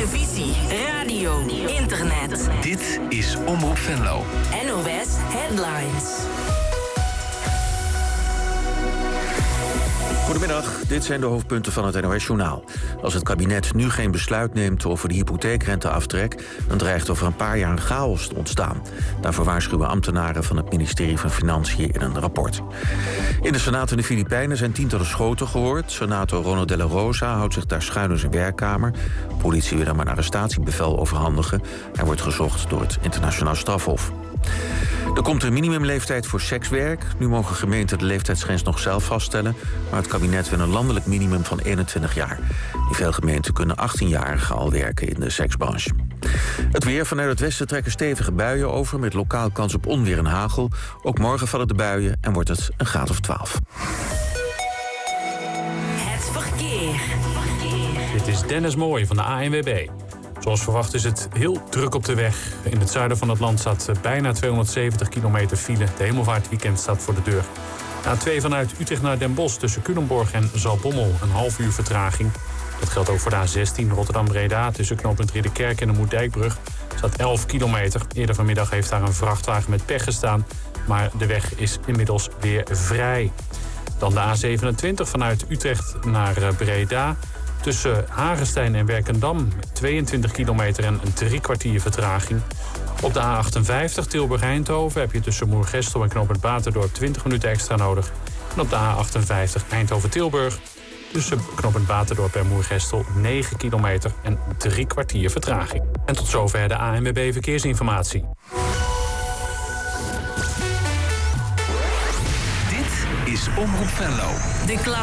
televisie, radio, internet. Dit is Omroep Venlo. NOS Headlines. Goedemiddag, dit zijn de hoofdpunten van het NOS-journaal. Als het kabinet nu geen besluit neemt over de hypotheekrenteaftrek, dan dreigt over een paar jaar een chaos te ontstaan. Daarvoor waarschuwen ambtenaren van het ministerie van Financiën in een rapport. In de Senaat in de Filipijnen zijn tientallen schoten gehoord. Senator Ronald de la Rosa houdt zich daar schuil in zijn werkkamer. De politie wil hem een arrestatiebevel overhandigen. Hij wordt gezocht door het Internationaal Strafhof. Er komt een minimumleeftijd voor sekswerk. Nu mogen gemeenten de leeftijdsgrens nog zelf vaststellen, maar het kabinet wil een landelijk minimum van 21 jaar. In veel gemeenten kunnen 18-jarigen al werken in de seksbranche. Het weer: vanuit het westen trekken stevige buien over met lokaal kans op onweer en hagel. Ook morgen vallen de buien en wordt het een graad of 12. Het verkeer. Dit is Dennis Mooij van de ANWB. Zoals verwacht is het heel druk op de weg. In het zuiden van het land staat bijna 270 kilometer file. De hemelvaartweekend staat voor de deur. A2 vanuit Utrecht naar Den Bosch tussen Culemborg en Zaltbommel. Een half uur vertraging. Dat geldt ook voor de A16 Rotterdam-Breda tussen knooppunt Ridderkerk en de Moerdijkbrug. Staat 11 kilometer. Eerder vanmiddag heeft daar een vrachtwagen met pech gestaan. Maar de weg is inmiddels weer vrij. Dan de A27 vanuit Utrecht naar Breda. Tussen Hagestein en Werkendam 22 kilometer en een 3 kwartier vertraging. Op de A58 Tilburg-Eindhoven heb je tussen Moergestel en knooppunt Baterdorp 20 minuten extra nodig. En op de A58 Eindhoven-Tilburg tussen knooppunt Baterdorp en Moergestel 9 kilometer en 3 kwartier vertraging. En tot zover de ANWB Verkeersinformatie. Dit is Omroep Venlo. De